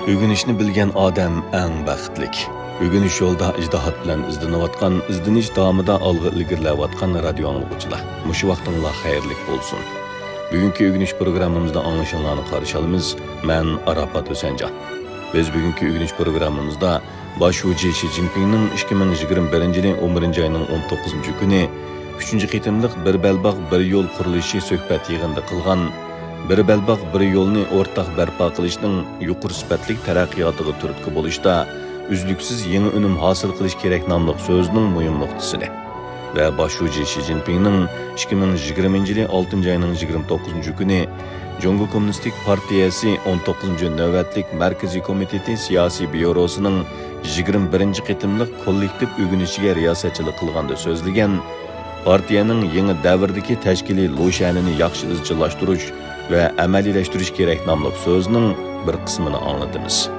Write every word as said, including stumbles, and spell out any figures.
Ögünüşni bilgen odam eng baxtlik. Ögünüş yo'lda ijtihod bilan izlanayotgan, izlanish davomida olg'a ilgirlayotgan radio anglag'uchilar. Mushu vaqtinglar xayrlik bo'lsin. Bugungi ögünüş programmamizda anglashinglarni qarshi olamiz. Men Arafat O'sanjon. Biz bugungi ögünüş programmamizda Başuji Xi Jinpingning ikki ming yigirma birinchi yilning o'n birinchi oyining o'n to'qqizinchi kuni uchinchi qitimliq bir belbog' bir yo'l qurilishi suhbat yig'inida qilgan bir belbog' bir yo'lni o'rtaq barpo qilishning yuqori sifatli taraqqiyotiga turtki bo'lishda uzluksiz yangi unum hosil qilish kerak nomli so'zning muhim nuqtasida va Başuji Xi Jinpingning ikki ming yigirmanchi yilning oltinchi oyining yigirma to'qqizinchi kuni Jungo Kommunistik Partiyasi o'n to'qqizinchi navbatlik Markaziy komiteti siyosiy byurosining yigirma birinchi qitimliq kollektiv o'ginishiga riyosatchilik qilganda so'zlagan partiyaning yangi davrdagi tashkiliy lo'shanini yaxshi izchillashtirish va amaliylashtirish kerak nomli so'zning bir qismini anglatamiz.